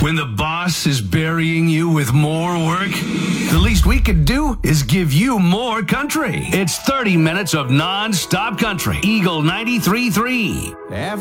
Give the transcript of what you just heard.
When the boss is burying you with more work, the least we could do is give you more country. It's 30 minutes of non-stop country. Eagle 93.3.